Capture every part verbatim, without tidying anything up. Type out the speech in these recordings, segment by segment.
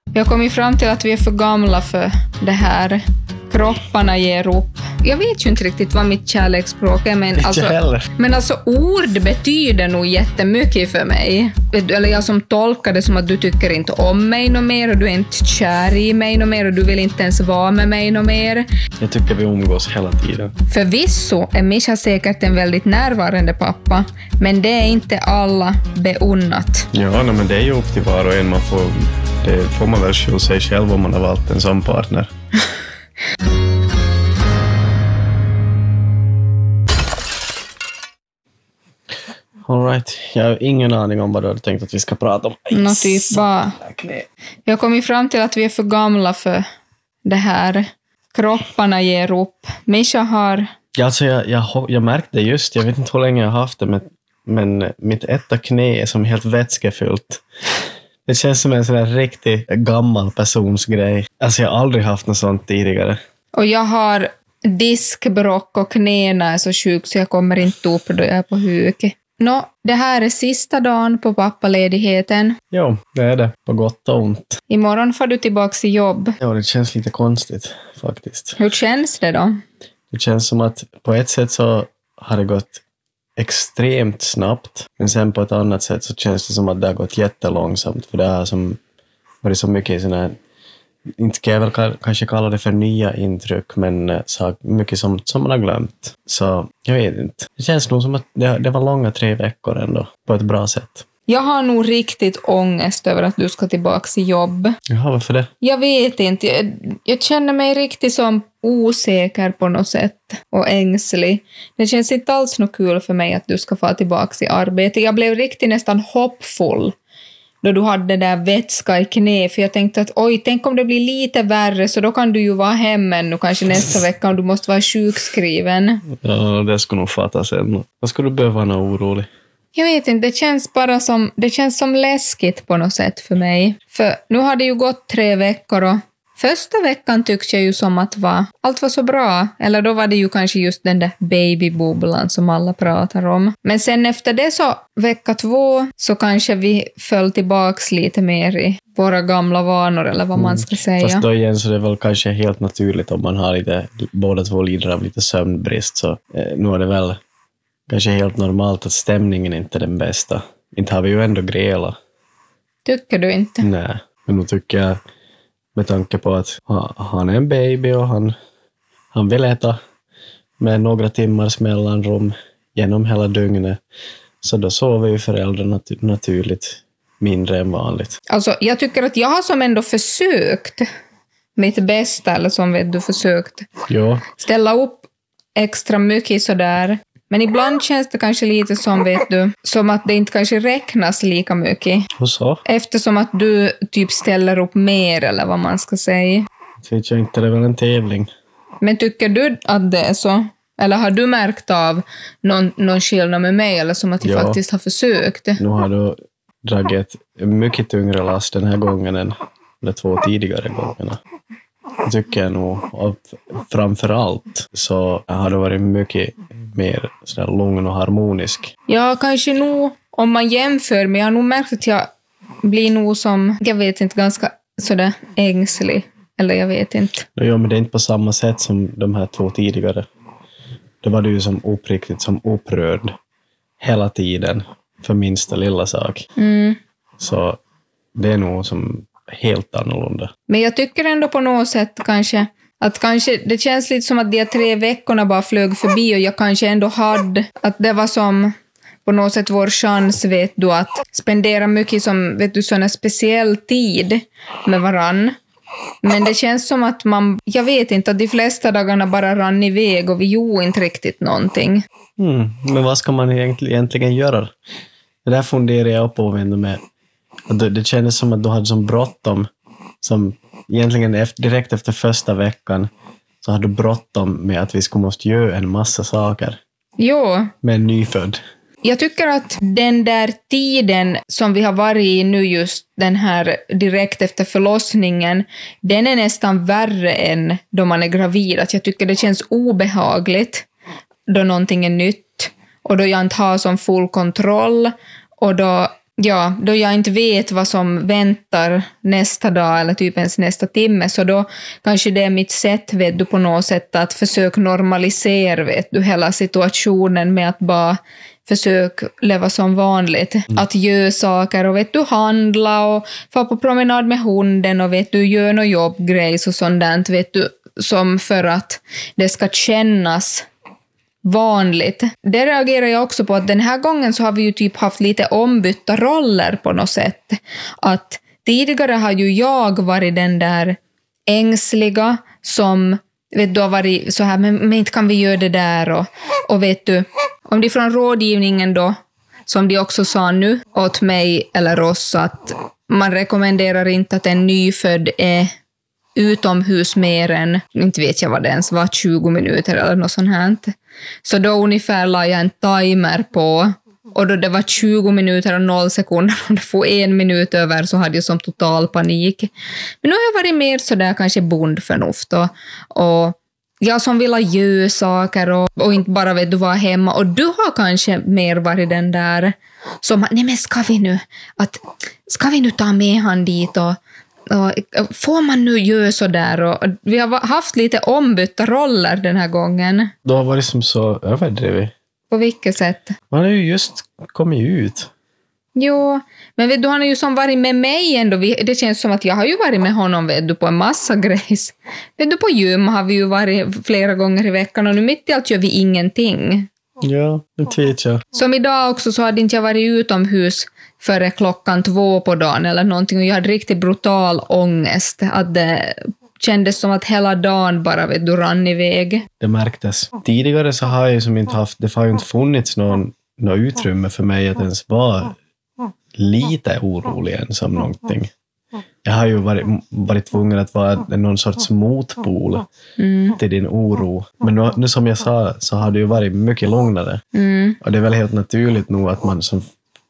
Jag har kommit fram till att vi är för gamla för det här. Kropparna ger upp. Jag vet ju inte riktigt vad mitt kärleksspråk är, men alltså, men alltså ord betyder nog jättemycket för mig. Eller jag som tolkar det som att du tycker inte om mig något mer och du är inte kär i mig något mer och du vill inte ens vara med mig något mer. Jag tycker vi umgås hela tiden. Förvisso är Mischa säkert en väldigt närvarande pappa, men det är inte alla beunnat. Ja, men det är ju upp till var och en. Man får, det får man väl skylla sig själv om man har valt en sån partner. All right. Jag har ingen aning om vad du hade tänkt att vi ska prata om. Nå typ bara. Jag har kommit fram till att vi är för gamla för det här. Kropparna ger upp. Mischa har... Ja, alltså jag, jag, jag märkte just, jag vet inte hur länge jag har haft det, men, men mitt etta knä är som helt vätskefyllt. Det känns som en sån där riktigt gammal persons grej. Alltså jag har aldrig haft något sånt tidigare. Och jag har diskbrock och knäna är så sjuk så jag kommer inte upp då jag är på huk. Nå, det här är sista dagen på pappaledigheten. Jo, det är det. På gott och ont. Imorgon får du tillbaka i jobb. Ja, det känns lite konstigt faktiskt. Hur känns det då? Det känns som att på ett sätt så har det gått extremt snabbt. Men sen på ett annat sätt så känns det som att det har gått jättelångsamt. För det har som varit så mycket sådana här, inte ska jag väl kanske kalla det för nya intryck, men så mycket som, som man har glömt. Så jag vet inte. Det känns nog som att det, det var långa tre veckor ändå, på ett bra sätt. Jag har nog riktigt ångest över att du ska tillbaka i jobb. Jaha, varför det? Jag vet inte. Jag, jag känner mig riktigt som osäker på något sätt och ängslig. Det känns inte alls något kul för mig att du ska få tillbaka i arbete. Jag blev riktigt nästan hoppfull då du hade det där vätska i knä. För jag tänkte att oj, tänk om det blir lite värre så då kan du ju vara hemma nu kanske nästa vecka om du måste vara sjukskriven. Ja, det skulle nog fatta sen. Vad skulle du behöva vara orolig? Jag vet inte, det känns bara som, det känns som läskigt på något sätt för mig. För nu har det ju gått tre veckor och första veckan tyckte jag ju som att va, allt var så bra. Eller då var det ju kanske just den där babybubblan som alla pratar om. Men sen efter det så, vecka två, så kanske vi föll tillbaks lite mer i våra gamla vanor eller vad man ska säga. Fast då igen så är det väl kanske helt naturligt om man har lite, båda två lider av lite sömnbrist. Så eh, nu är det väl kanske helt normalt att stämningen inte är den bästa. Inte har vi ju ändå grälat. Tycker du inte? Nej, men nu tycker jag med tanke på att han är en baby och han, han vill äta med några timmars mellanrum genom hela dygnet. Så då sover ju föräldrar nat- naturligt mindre än vanligt. Alltså jag tycker att jag har som ändå försökt mitt bästa, eller som vet du försökt jo. ställa upp extra mycket sådär. Men ibland känns det kanske lite som, vet du, som att det inte kanske räknas lika mycket. Och så? Eftersom att du typ ställer upp mer eller vad man ska säga. Tycker jag inte, det är väl en tävling. Men tycker du att det är så? Eller har du märkt av någon, någon skillnad med mig eller som att du ja. faktiskt har försökt? Nu har du dragit mycket tyngre last den här gången än de två tidigare gångerna. Det tycker jag nog. Och framförallt så har det varit mycket mer sådär lugn och harmonisk. Ja, kanske nog om man jämför, men jag har nog märkt att jag blir nog som, jag vet inte, ganska sådär ängslig. Eller jag vet inte. Ja, men det är inte på samma sätt som de här två tidigare. Då var du ju som uppriktigt som upprörd hela tiden för minsta lilla sak. Mm. Så det är nog som helt annorlunda. Men jag tycker ändå på något sätt kanske att kanske det känns lite som att de tre veckorna bara flög förbi och jag kanske ändå hade att det var som på något sätt vår chans, vet du, att spendera mycket som, vet du, sån här speciell tid med varann. Men det känns som att man, jag vet inte, att de flesta dagarna bara rann iväg och vi gjorde inte riktigt någonting. Mm, men vad ska man egentligen, egentligen göra? Det där funderar jag på med. Det, det kändes som att du hade som bråttom. Som egentligen efter, direkt efter första veckan så hade du bråttom med att vi skulle måste göra en massa saker. Jo. Med en nyfödd. Jag tycker att den där tiden som vi har varit i nu, just den här direkt efter förlossningen, den är nästan värre än då man är gravid. Att jag tycker det känns obehagligt då någonting är nytt och då jag inte har som full kontroll och då ja, då jag inte vet vad som väntar nästa dag eller typ ens nästa timme, så då kanske det är mitt sätt, vet du, på något sätt att försöka normalisera, vet du, hela situationen med att bara försök leva som vanligt. Mm. Att göra saker och vet du, handla och få på promenad med hunden och vet du, göra något jobbgrejs och sånt där, vet du, som för att det ska kännas vanligt. Det reagerar jag också på, att den här gången så har vi ju typ haft lite ombytta roller på något sätt. Att tidigare har ju jag varit den där ängsliga som, vet du, har varit så här, men, men inte kan vi göra det där och, och vet du, om det från rådgivningen då, som de också sa nu åt mig eller oss, att man rekommenderar inte att en nyfödd är utomhus mer än, inte vet jag vad det ens var, tjugo minuter eller något sånt här. Så då ungefär la jag en timer på, och då det var tjugo minuter och noll sekunder och det får en minut över, så hade jag som total panik. Men nu har jag varit mer sådär kanske bondförnuft och, och jag som vill göra saker och, och inte bara vet du vara hemma, och du har kanske mer varit den där som, nej men ska vi nu att, ska vi nu ta med han dit och Och får man nu göra så där? Och vi har haft lite ombytta roller den här gången. Du har varit som så överdrivet. På vilket sätt? Man har ju just kommit ut. Jo, men vet du, han har ju som varit med mig ändå. Det känns som att jag har ju varit med honom, vet du, på en massa grejs. Vet du, på gym har vi ju varit flera gånger i veckan, och nu mitt i allt gör vi ingenting. Ja, det vet jag. Som idag också, så hade inte jag varit utomhus före klockan två på dagen eller någonting, och jag hade riktigt brutal ångest. Att det kändes som att hela dagen bara, vet du, rann iväg. Det märktes. Tidigare så har jag ju som inte haft, det har ju inte funnits någon, någon utrymme för mig att ens vara lite orolig ens om någonting. Jag har ju varit, varit tvungen att vara någon sorts motpol mm. till din oro. Men nu, nu som jag sa, så har det ju varit mycket lugnare. Mm. Och det är väl helt naturligt nog att man som,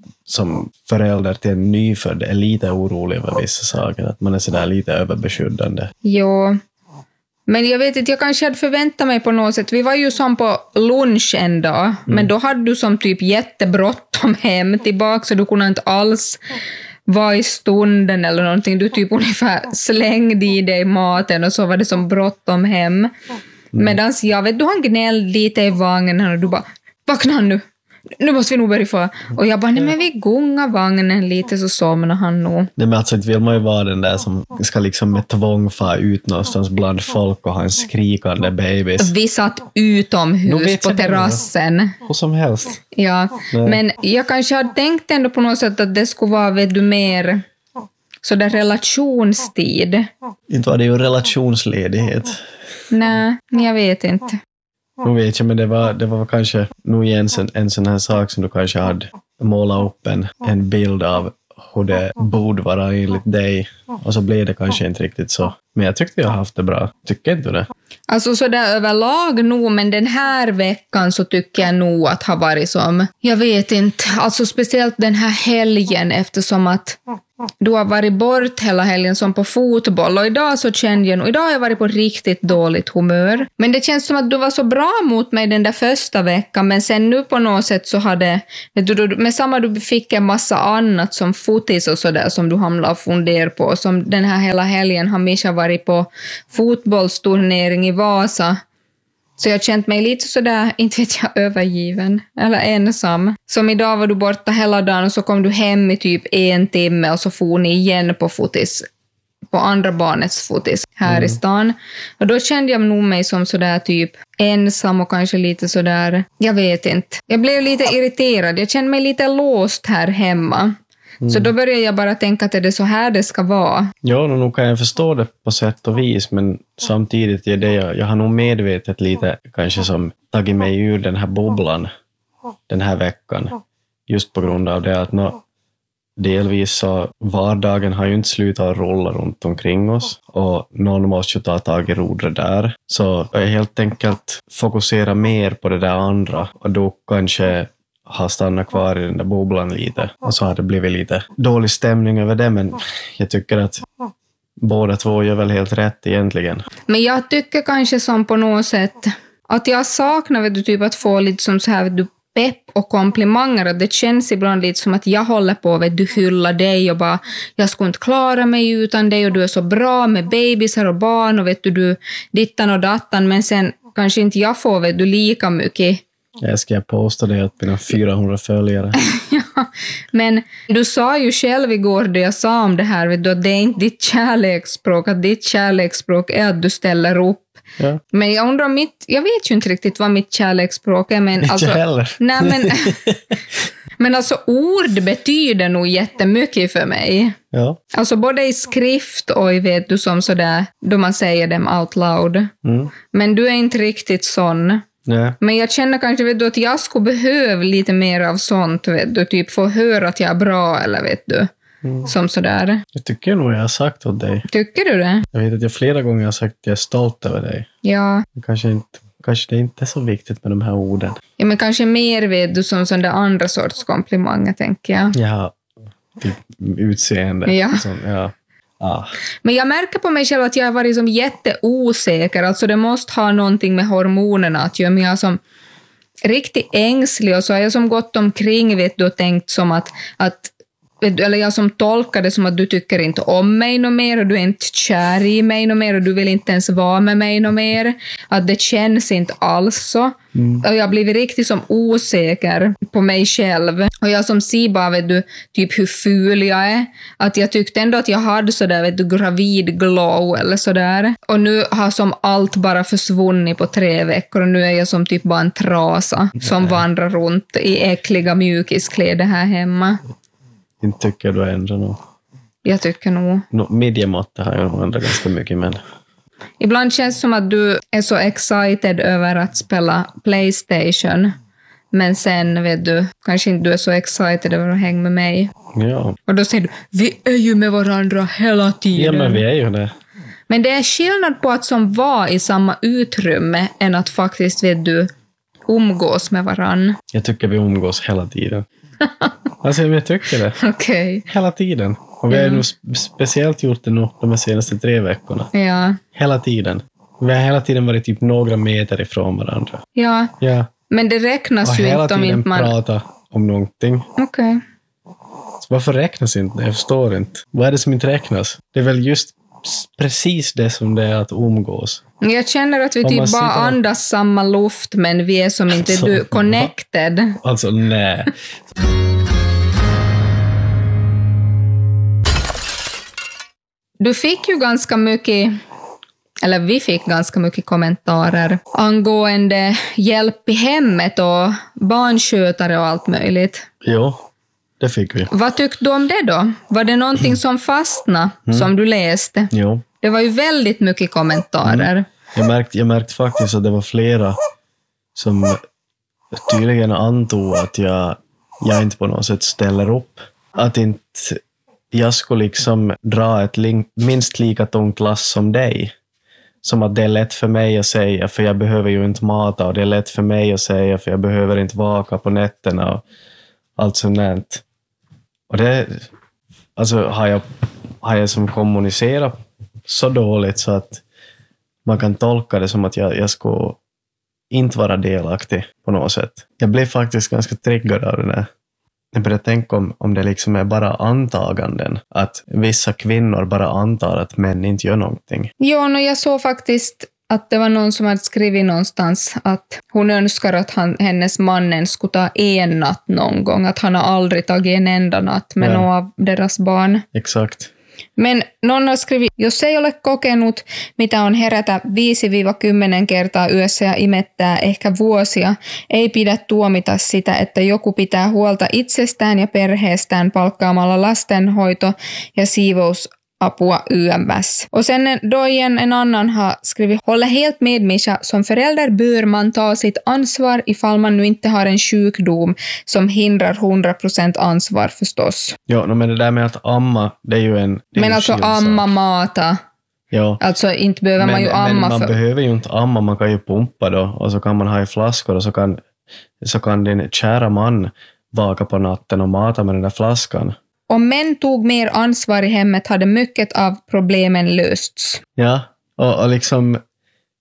som förälder till en nyfödd är lite orolig över vissa saker. Att man är sådär lite överbeskyddande. Jo, men jag vet inte, jag kanske hade förväntat mig på något sätt. Vi var ju som på lunch en dag, mm. men då hade du som typ jättebråttom hem tillbaka, så du kunde inte alls var i stunden eller någonting. Du typ ungefär slängde i dig maten, och så var det som bråttom hem. Mm. Medan jag vet, du han gnällde lite i vagnen och du bara, vakna nu. Nu måste vi nog börja få. Och jag bara, nej men vi gungar vagnen lite, så somnar han nog. Nej, men alltså inte vill man ju vara den där som ska liksom med tvång få ut någonstans bland folk och ha en skrikande babys. Vi satt utomhus på terrassen. Hur som helst. Ja, nej. Men jag kanske hade tänkt ändå på något sätt att det skulle vara, vet du, mer sådär relationstid. Inte var det ju relationsledighet. Nej, jag vet inte. Nu vet jag, men det var, det var kanske nog en, en sån här sak som du kanske hade målat upp en, en bild av hur det borde vara enligt dig. Och så blev det kanske inte riktigt så. Men jag tyckte vi har haft det bra. Tycker inte du det? Alltså så där överlag nog, men den här veckan så tycker jag nog att har varit som, jag vet inte, alltså speciellt den här helgen, eftersom att du har varit bort hela helgen som på fotboll, och idag så kände jag, och idag har jag varit på riktigt dåligt humör. Men det känns som att du var så bra mot mig den där första veckan, men sen nu på något sätt så hade, vet du, med samma du fick en massa annat som fotis och sådär som du hamnade och funderade på, som den här hela helgen har Mischa varit på fotbollsturnering i Vasa. Så jag känt mig lite sådär, inte vet jag, övergiven eller ensam. Som idag var du borta hela dagen, och så kom du hem i typ en timme, och så får ni igen på fotis, på andra barnets fotis här mm. i stan. Och då kände jag nog mig som sådär typ ensam och kanske lite sådär, jag vet inte. Jag blev lite irriterad, jag kände mig lite låst här hemma. Mm. Så då började jag bara tänka att det är så här det ska vara. Ja, nog kan jag förstå det på sätt och vis, men samtidigt är det jag, jag har nog medvetet lite kanske som tagit mig ur den här bubblan den här veckan. Just på grund av det att nå, delvis så vardagen har ju inte slutat rulla runt omkring oss, och någon måste ju ta tag i rodret där. Så jag helt enkelt fokusera mer på det där andra, och då kanske har stannat kvar i den där bubblan lite. Och så har det blivit lite dålig stämning över det, men jag tycker att båda två gör väl helt rätt egentligen. Men jag tycker kanske som på något sätt att jag saknar, vet du, typ att få lite som så här, vet du, pepp och komplimanger, att det känns ibland lite som att jag håller på att du hylla dig och bara, jag skulle inte klara mig utan dig och du är så bra med bebisar och barn och vet du, du dittan och dattan, men sen kanske inte jag får vet du lika mycket. Jag ska påstå det att mina fyrahundra följare. Ja, men du sa ju själv igår det jag sa om det här, vet du, att det är inte ditt kärleksspråk, att ditt kärleksspråk är att du ställer upp. Ja. Men jag undrar om mitt, jag vet ju inte riktigt vad mitt kärleksspråk är, men inte alltså, heller. Nej, men, men alltså ord betyder nog jättemycket för mig. Ja. Alltså både i skrift och i vet du som sådär, då man säger dem out loud. Mm. Men du är inte riktigt sån. Nej. Men jag känner kanske vet du, att jag skulle behöva lite mer av sånt, vet du, typ få höra att jag är bra eller vet du, mm. som sådär. Jag tycker nog jag har sagt åt dig. Tycker du det? Jag vet att jag flera gånger har sagt att jag är stolt över dig. Ja. Kanske, inte, kanske det inte är så viktigt med de här orden. Ja, men kanske mer vet du som sån där andra sorts komplimanger, tänker jag. Ja, typ utseende. Ja. Sån, ja. Ah. Men jag märker på mig själv att jag har varit som jätteosäker. Alltså det måste ha någonting med hormonerna att göra. Men jag är som riktigt ängslig och så har jag som gått omkring vet du, och tänkt som att, att eller jag som tolkar det som att du tycker inte om mig något mer och du är inte kär i mig något mer och du vill inte ens vara med mig något mer. Att det känns inte alls så. Mm. Och jag har blivit riktigt som osäker på mig själv. Och jag som ser bara, vet du, typ hur ful jag är. Att jag tyckte ändå att jag hade sådär, vet du, gravid glow eller sådär. Och nu har som allt bara försvunnit på tre veckor och nu är jag som typ bara en trasa som Nej. vandrar runt i äckliga mjukiskläder här hemma. Inte tycker du ändå nog. Jag tycker nog. No, midjemåtta har jag nog ändå ganska mycket, men... Ibland känns det som att du är så excited över att spela PlayStation. Men sen, vet du, kanske inte du är så excited över att hänga med mig. Ja. Och då säger du, vi är ju med varandra hela tiden. Ja, men vi är ju det. Men det är skillnad på att som vara i samma utrymme än att faktiskt, vet du, umgås med varann. Jag tycker vi umgås hela tiden. Alltså jag tycker det. Okej. Okay. Hela tiden. Och vi har mm. nog speciellt gjort det nu de senaste tre veckorna. Ja. Hela tiden. Vi har hela tiden varit typ några meter ifrån varandra. Ja. Ja. Men det räknas och ju inte om inte man... Och hela tiden prata om någonting. Okej. Okay. Så varför räknas inte? Jag förstår inte. Vad är det som inte räknas? Det är väl just precis det som det är att umgås. Jag känner att vi typ bara sitter... andas samma luft, men vi är som inte alltså, du connected. Alltså, nej. Du fick ju ganska mycket, eller vi fick ganska mycket kommentarer angående hjälp i hemmet och barnskötare och allt möjligt. Jo, det fick vi. Vad tyckte du om det då? Var det någonting som fastnade mm. som du läste? Jo. Det var ju väldigt mycket kommentarer. Mm. Jag märkte, jag märkte faktiskt att det var flera som tydligen antog att jag, jag inte på något sätt ställer upp. Att inte jag skulle liksom dra ett minst lika tungt lass som dig. Som att det är lätt för mig att säga för jag behöver ju inte mata. Och det är lätt för mig att säga för jag behöver inte vaka på nätterna och allt sånt där. Och det alltså har jag, har jag som kommunicerat så dåligt så att man kan tolka det som att jag, jag ska inte vara delaktig på något sätt. Jag blev faktiskt ganska triggad av det där. Jag började tänka om, om det liksom är bara antaganden. Att vissa kvinnor bara antar att män inte gör någonting. Ja, och jag såg faktiskt att det var någon som hade skrivit någonstans att hon önskar att han, hennes mannen skulle ta en natt någon gång. Att han har aldrig tagit en enda natt med ja. några av deras barn. Exakt. Men någon har skrivit, jos ei ole kokenut, mitä on herätä viisi kymmenen kertaa yössä ja imettää ehkä vuosia, ei pidä tuomita sitä, että joku pitää huolta itsestään ja perheestään palkkaamalla lastenhoito- ja siivousapua yömmässä. Och sen då igen en annan har skrivit, håller helt med Misha, som förälder bör man ta sitt ansvar ifall man nu inte har en sjukdom som hindrar hundra procent ansvar förstås. Ja, men det där med att amma, det är ju en... Det är men alltså amma, mata. Ja. Alltså inte behöver men, man ju amma men man för... behöver ju inte amma, man kan ju pumpa då och så kan man ha i flaskor och så kan, så kan din kära man vaka på natten och mata med den där flaskan. Om män tog mer ansvar i hemmet hade mycket av problemen lösts. Ja, och, och liksom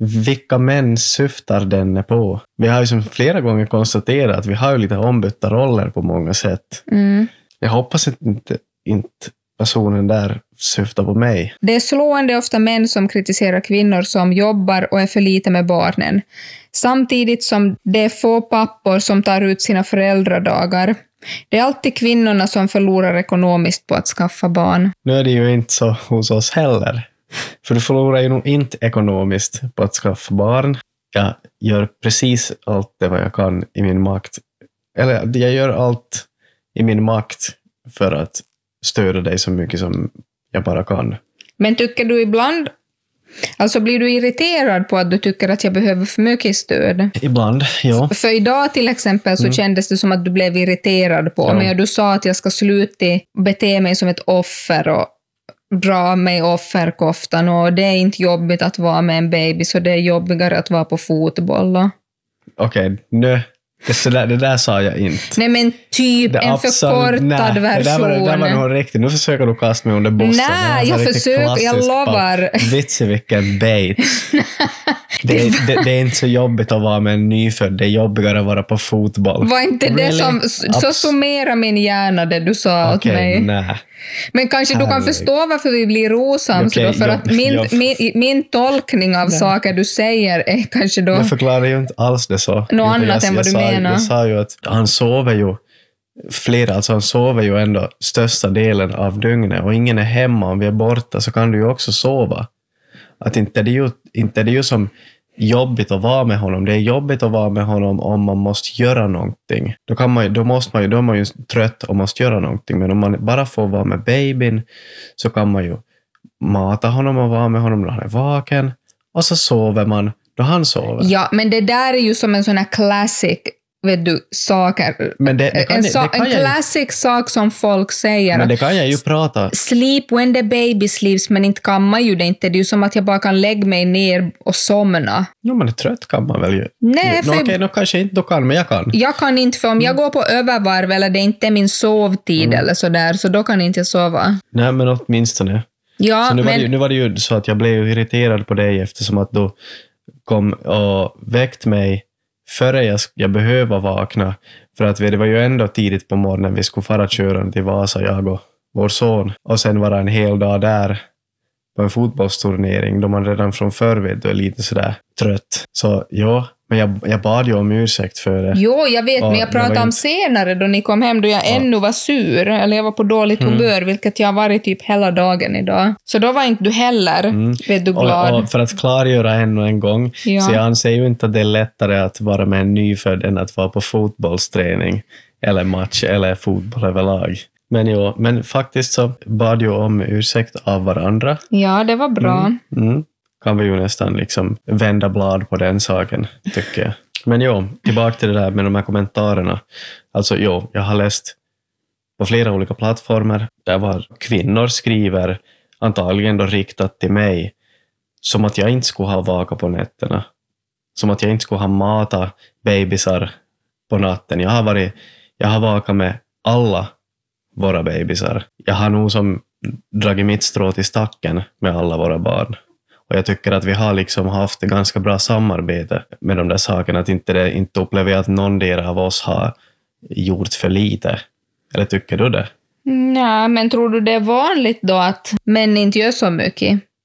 vilka män syftar den på? Vi har ju som flera gånger konstaterat att vi har ju lite ombytta roller på många sätt. Mm. Jag hoppas att inte, inte personen där syftar på mig. Det är slående ofta män som kritiserar kvinnor som jobbar och är för lite med barnen. Samtidigt som det är få pappor som tar ut sina föräldradagar. Det är alltid kvinnorna som förlorar ekonomiskt på att skaffa barn. Nu är det ju inte så hos oss heller. För du förlorar ju nog inte ekonomiskt på att skaffa barn. Jag gör precis allt det vad jag kan i min makt. Eller jag gör allt i min makt för att stödja dig så mycket som jag bara kan. Men tycker du ibland, alltså blir du irriterad på att du tycker att jag behöver för mycket stöd? Ibland, ja. För idag till exempel så mm. kändes det som att du blev irriterad på mig, ja. Och du sa att jag ska sluta bete mig som ett offer och dra mig offerkoftan, och det är inte jobbigt att vara med en baby, så det är jobbigare att vara på fotboll. Okej, okay, nu Det, där, det där sa jag inte. Nej, men typ det en absolut, förkortad nej, version. Det där var, det där var nog riktigt. Nu försöker du kasta mig under bussen. Nej, jag försöker, jag lovar. Vitsi, vilken bait. det, är, det, det är inte så jobbigt att vara med en nyfödd. Det är jobbigare att vara på fotboll. Var inte really? det som... Så Abs- summera min hjärna det du sa okay, åt mig. Nej. Men kanske du kan förstå varför vi blir rosams okay, då, för jag, att min, jag, min, min tolkning av nej. saker du säger är kanske då... Jag förklarar ju inte alls det så. Något annat jag, än vad du sa, menar. Jag sa ju att han sover ju flera, alltså han sover ju ändå största delen av dygnet, och ingen är hemma. Om vi är borta så kan du ju också sova. Att inte det är ju, inte det är ju som jobbigt att vara med honom. Det är jobbigt att vara med honom om man måste göra någonting. Då, kan man, då, måste man ju, då är man ju trött och måste göra någonting. Men om man bara får vara med babyn så kan man ju mata honom och vara med honom när han är vaken. Och så sover man då han sover. Ja, men det där är ju som en sån här classic, vet du, saker. Men det, det kan, en det, det kan en classic ju, sak som folk säger. Men det kan jag ju prata. Sleep when the baby sleeps, men inte kan man ju det inte. Det är ju som att jag bara kan lägga mig ner och somna. Jo, men är trött kan man väl ju. Nej, för... Okej, okay, då kanske inte då kan, men jag kan. Jag kan inte, för om jag går på övervarv eller det är inte min sovtid mm. eller sådär, så då kan inte jag sova. Nej, men åtminstone. Ja, så nu, men... var det, nu var det ju så att jag blev irriterad på dig eftersom att du kom och väckt mig före jag, jag behöver vakna. För att vi, det var ju ändå tidigt på morgonen vi skulle fara köra till Vasa, jag och vår son. Och sen var det en hel dag där på en fotbollsturnering då man redan från förvid är lite sådär trött. Så ja, men jag, jag bad ju om ursäkt för det. Jo, jag vet, och men jag pratade om inte... senare då ni kom hem då jag ja. ännu var sur. Eller jag var på dåligt humör, mm. vilket jag har varit typ hela dagen idag. Så då var inte du heller, mm. vet du, glad. Och, och för att klargöra ännu en gång, ja. så jag anser ju inte att det är lättare att vara med en nyfödd än att vara på fotbollsträning eller match eller fotboll överlag. Men jo, men faktiskt så bad ju om ursäkt av varandra. Ja, det var bra. Mm. Mm. Kan vi ju nästan liksom vända blad på den saken, tycker jag. Men jo, tillbaka till det där med de här kommentarerna. Alltså jo, jag har läst på flera olika plattformar där var kvinnor skriver, antagligen då riktat till mig, som att jag inte skulle ha vakat på nätterna. Som att jag inte skulle ha matat bebisar på natten. Jag har varit, jag har vakat med alla våra bebisar. Jag har nog som dragit mitt strå till stacken med alla våra barn. Och jag tycker att vi har liksom haft ett ganska bra samarbete med de där sakerna. Att inte, det, inte upplever jag att någon del av oss har gjort för lite. Eller tycker du det? Nej, men tror du det är vanligt då att män inte gör så mycket?